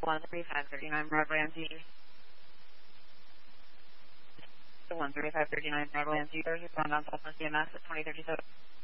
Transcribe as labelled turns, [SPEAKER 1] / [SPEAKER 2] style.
[SPEAKER 1] 13539 Broadband Z. 13539 Broadband Z. There's respond on Pulse CMS at 2037.